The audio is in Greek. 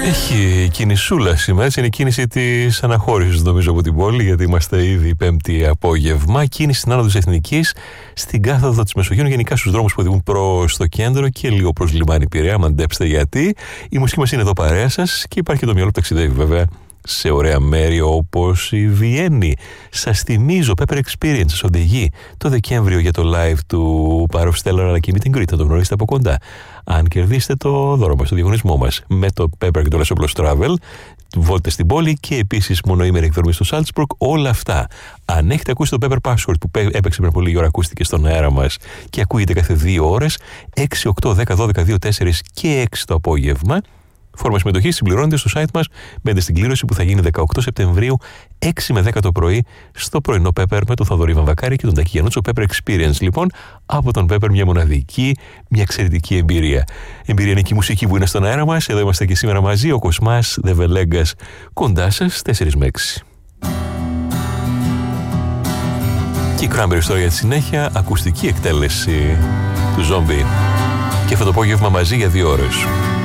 Έχει κινησούλα σήμερα, είναι η κίνηση της αναχώρησης νομίζω από την πόλη, γιατί είμαστε ήδη Πέμπτη απόγευμα. Κίνηση στην άνοδο της Εθνικής, στην κάθοδο της Μεσογείου, γενικά στους δρόμους που οδηγούν προς το κέντρο και λίγο προς λιμάνι Πειραιά. Μαντέψτε γιατί. Η μουσική μας είναι εδώ παρέα σας και υπάρχει και το μυαλό που ταξιδεύει βέβαια σε ωραία μέρη όπως η Βιέννη. Σας θυμίζω, Pepper Experience σας οδηγεί το Δεκέμβριο για το live του Power of Stellar αλλά και Meet and Greet, θα το γνωρίσετε από κοντά. Αν κερδίσετε το δώρο μας, το διαγωνισμό μας με το Pepper και το Lesoplos Travel, βόλτες στην πόλη και επίσης μονοήμερη εκδρομή στο Salzburg, όλα αυτά. Αν έχετε ακούσει το Pepper Password που έπαιξε πριν πολύ ώρα, ακούστηκε στον αέρα μας και ακούγεται κάθε 2 ώρες, 6, 8, 10, 12, 2, 4 και 6 το απόγευμα. Φόρμα συμμετοχή συμπληρώνεται στο site μας. Μπαίνετε στην κλήρωση που θα γίνει 18 Σεπτεμβρίου, 6 με 10 το πρωί, στο πρωινό Pepper με τον Θοδωρή Βαμβακάρη και τον Τάκη Γιαννούτσο. Pepper Experience, λοιπόν, από τον Pepper, μια μοναδική, μια εξαιρετική εμπειρία. Εμπειρία είναι και η μουσική που είναι στον αέρα μας. Εδώ είμαστε και σήμερα μαζί, ο Κοσμάς, The Velegas, κοντά σας, 4 με 6. Και η Cranberries τώρα για τη συνέχεια, ακουστική εκτέλεση του Zombie. Και αυτό το απόγευμα μαζί για 2 ώρες.